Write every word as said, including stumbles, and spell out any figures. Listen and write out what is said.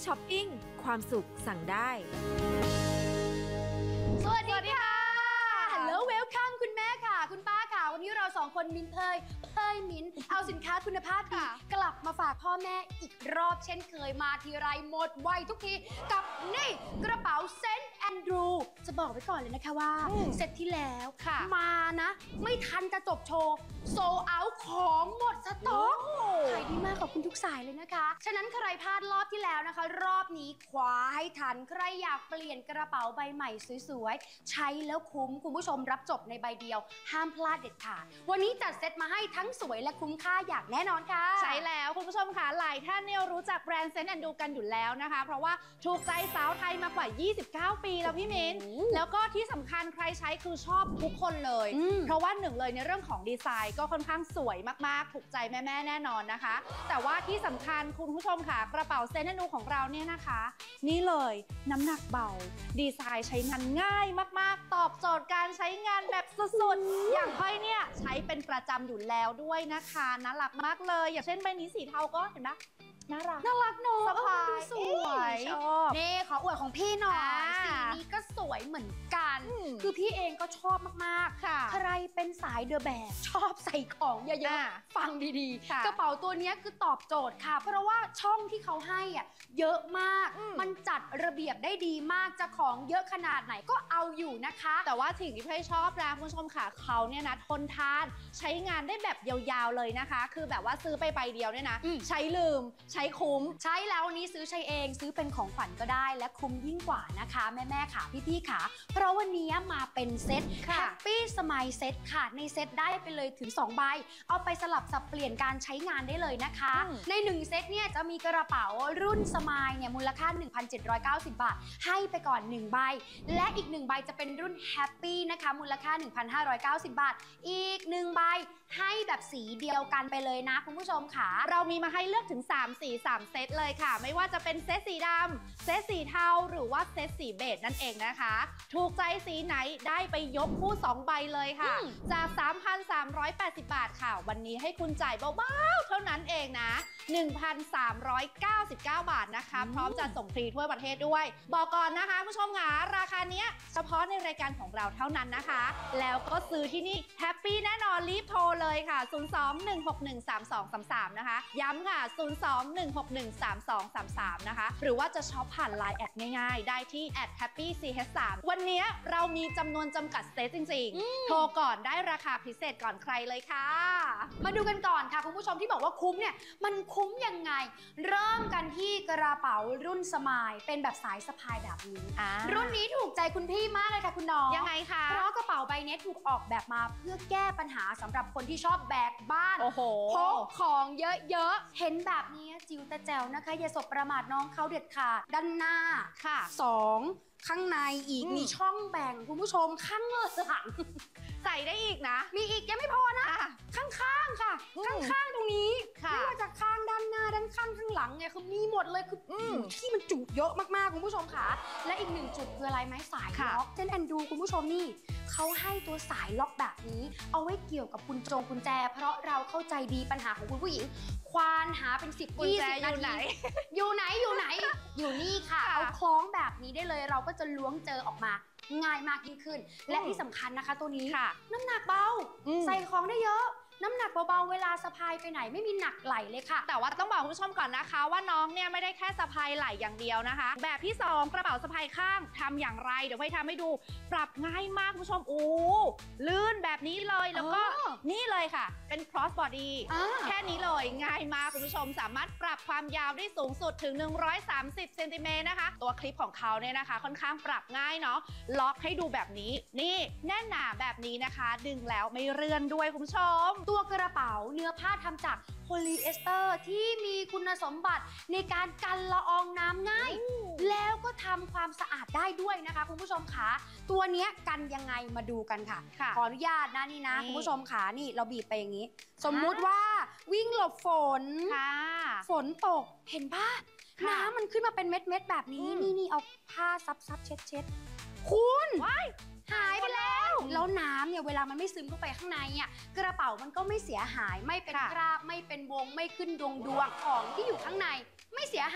ช้อปปิ้งความสุขสั่งได้สวัสดีค่ะฮัลโหลเวลคัมคุณแม่ค่ะคุณป้าค่ะวันนี้เราสองคนมิ้นเพยเพยมิ้นเอาสินค้าคุณภาพดีกลับมาฝากพ่อแม่อีกรอบเช่นเคยมาทีไรหมดไวทุกทีกับนี่กระเป๋าเซนต์แอนดรูจะบอกไว้ก่อนเลยนะคะว่าเซตที่แล้วมานะไม่ทันจะจบโชว์โซเอาของหมดสต็อกขายดีมากขอบคุณทุกสายเลยนะคะฉะนั้นใครพลาดรอบที่แล้วนะคะรอบนี้คว้าให้ทันใครอยากเปลี่ยนกระเป๋าใบใหม่สวยๆใช้แล้วคุ้มคุณผู้ชมรับจบในใบเดียวห้ามพลาดเด็ดขาดวันนี้จัดเซตมาให้ทั้งสวยและคุ้มค่าอย่างแน่นอนค่ะใช่แล้วคุณผู้ชมค่ะหลายท่านเนี่ยรู้จักแบรนด์เซนต์แอนด์ดูกันอยู่แล้วนะคะเพราะว่าถูกใจสาวไทยมากว่ายี่สิบเก้าปีแล้วพี่มิ้นแล้วก็ที่สำคัญใครใช้คือชอบทุกคนเลยเพราะว่าหนึ่งเลยในเรื่องของดีไซน์ก็ค่อนข้างสวยมากๆถูกใจแม่ๆแน่นอนนะคะแต่ว่าที่สำคัญคุณผู้ชมค่ะกระเป๋าเซนต์แอนด์ดูของเราเนี่ยนะคะนี่เลยน้ำหนักเบาดีไซน์ใช้งานง่ายมากๆตอบโจทย์การใช้งานแบบสุดๆอย่างค่อยเนี่ยใช้เป็นประจำอยู่แล้วด้วยนะคะน่ารักมากเลยอย่างเช่นใบนี้สีเทาก็เห็นไหมน่ารักน่ารักเนอะสบายสวยชอบนี่ขออวดของพี่หน่อยสีนี้ก็สวยเหมือนกันคือพี่เองก็ชอบมากๆใครเป็นสายเดอะแบกชอบใส่ของเยอะๆฟังดีๆกระเป๋าตัวนี้คือตอบโจทย์ค่ะเพราะว่าช่องที่เขาให้อ่ะเยอะมากมันจัดระเบียบได้ดีมากจะของเยอะขนาดไหนก็เอาอยู่นะคะแต่ว่าสิ่งที่พี่ชอบนะคุณผู้ชมค่ะเขาเนี่ยนะทนทานใช้งานได้แบบยาวๆเลยนะคะคือแบบว่าซื้อไปใบเดียวเนี่ยนะใช้ลืมใช้คุ้มใช้แล้วนี้ซื้อใช้เองซื้อเป็นของขวัญก็ได้และคุ้มยิ่งกว่านะคะแม่แม่ค่ะพี่ๆค่ะเพราะวันนี้มาเป็นเซต Happy Smile Set ค่ะในเซตได้ไปเลยถึงสองใบเอาไปสลับสับเปลี่ยนการใช้งานได้เลยนะคะในหนึ่งเซตเนี่ยจะมีกระเป๋ารุ่น Smile เนี่ยมูลค่า หนึ่งพันเจ็ดร้อยเก้าสิบ บาทให้ไปก่อนหนึ่งใบและอีกหนึ่งใบจะเป็นรุ่น Happy นะคะมูลค่า หนึ่งพันห้าร้อยเก้าสิบ บาทอีกหนึ่งใบให้แบบสีเดียวกันไปเลยนะคุณผู้ชมค่ะเรามีมาให้เลือกถึงสามสีสามเซตเลยค่ะไม่ว่าจะเป็นเซตสีดำเซตสีเทาหรือว่าเซตสีเบจนั่นเองนะคะถูกใจสีไหนได้ไปยกคู่สองใบเลยค่ะจาก สามพันสามร้อยแปดสิบ บาทค่ะวันนี้ให้คุณจ่ายเบาๆเท่านั้นเองนะ หนึ่งพันสามร้อยเก้าสิบเก้า บาทนะคะพร้อมจัดส่งฟรีทั่วประเทศด้วยบอกก่อนนะคะผู้ชมค่ะราคาเนี้ยเฉพาะในรายการของเราเท่านั้นนะคะแล้วก็ซื้อที่นี่แฮปปี้แน่นอนรีบโทรเลยค่ะศูนย์ สอง หนึ่ง หก หนึ่ง สาม สอง สาม สามนะคะย้ำค่ะศูนย์ สอง หนึ่ง หก หนึ่ง สาม สอง สาม สามนะคะหรือว่าจะช็อปผ่าน ไลน์ แอดง่ายๆได้ที่ แอท แฮปปี้ ซี เอช สาม วันนี้เรามีจำนวนจำกัดเซตจริงๆโทรก่อนได้ราคาพิเศษก่อนใครเลยค่ะมาดูกันก่อนค่ะคุณผู้ชมที่บอกว่าคุ้มเนี่ยมันคุ้มยังไงเริ่มกันที่กระเป๋ารุ่นสมายเป็นแบบสายสะพายแบบนี้รุ่นนี้ถูกใจคุณพี่มากเลยค่ะคุณน้องยังไงคะเพราะกระเป๋าใบนี้ถูกออกแบบมาเพื่อแก้ปัญหาสำหรับคนที่ชอบแบกบ้านพกของเยอะๆเห็นแบบนี้จิ๋วแต่แจ๋วนะคะอย่าสบประมาทน้องเขาเด็ดขาดด้านหน้าค่ะสองข้างในอีกมีช่องแบ่งคุณผู้ชมข้างหลังใส่ได้อีกนะมีอีกยังไม่พอนะข้างๆค่ะข้างๆตรงนี้ไม่ว่าจะข้างด้านหน้าด้านข้างข้างหลังไงคือมีหมดเลยคือที่มันจุเยอะมากๆคุณผู้ชมค่ะและอีกหนึ่งจุดคืออะไรไหมสายล็อกเซนต์แอนด์ดูคุณผู้ชมนี่เขาให้ตัวสายล็อกแบบนี้เอาไว้เกี่ยวกับกุญจงกุญแจเพราะเราเข้าใจดีปัญหาของคุณผู้หญิงควานหาเป็นสิบยี่สิบนาทีอยู่ไหนอยู่ไหนอยู่นี่ค่ะเอาคล้องแบบนี้ได้เลยเราก็จะล้วงเจอออกมาง่ายมากยิ่งขึ้นและที่สำคัญนะคะตัวนี้น้ำหนักเบาใส่ของได้เยอะน้ำหนักเบาๆเวลาสะพายไปไหนไม่มีหนักไหลเลยค่ะแต่ว่าต้องบอกคุณผู้ชมก่อนนะคะว่าน้องเนี่ยไม่ได้แค่สะพายไหล่อย่างเดียวนะคะแบบที่สองกระเป๋าสะพายข้างทำอย่างไรเดี๋ยวให้ทำให้ดูปรับง่ายมากคุณผู้ชมอู้ลื่นแบบนี้เลยแล้วก็นี่เลยค่ะเป็น cross body แค่นี้เลยง่ายมากคุณผู้ชมสามารถปรับความยาวได้สูงสุดถึงหนึ่งร้อยสามสิบเซนติเมตรนะคะตัวคลิปของเขาเนี่ยนะคะค่อนข้างปรับง่ายเนาะล็อกให้ดูแบบนี้นี่แน่นหนาแบบนี้นะคะดึงแล้วไม่เรือนด้วยคุณผู้ชมตัวกระเป๋าเนื้อผ้าทำจากโพลีเอสเตอร์ที่มีคุณสมบัติในการกันละอองน้ำง่ายแล้วก็ทำความสะอาดได้ด้วยนะคะคุณผู้ชมคะตัวนี้กันยังไงมาดูกันค่ะขออนุญาตนะนี่นะคุณผู้ชมค่ะนี่เราบีบไปอย่างนี้สมมุติว่าวิ่งหลบฝนฝนตกเห็นป่ะน้ำมันขึ้นมาเป็นเม็ดๆแบบนี้นี่นี่เอาผ้าซับซับเช็ดเช็ดคุณหายไปแล้วแล้วน้ำเนี่ยเวลามันไม่ซึมเข้าไปข้างในอ่ะกระเป๋ามันก็ไม่เสียหายไม่เป็นคราบไม่เป็นวงไม่ขึ้นดวงดวงของที่อยู่ข้างในไม่เสียหาย